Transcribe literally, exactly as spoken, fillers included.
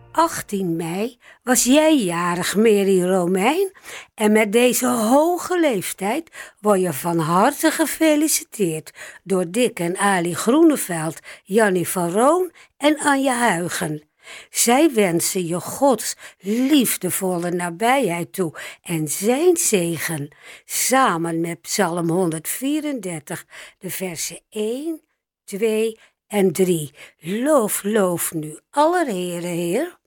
achttien mei was jij jarig, Mary Romein. En met deze hoge leeftijd word je van harte gefeliciteerd door Dick en Ali Groeneveld, Jannie van Roon en Anja Huigen. Zij wensen je Gods liefdevolle nabijheid toe en zijn zegen, samen met Psalm honderdvierendertig, de versen één, twee en drie. Loof, loof nu aller Heere, Heer.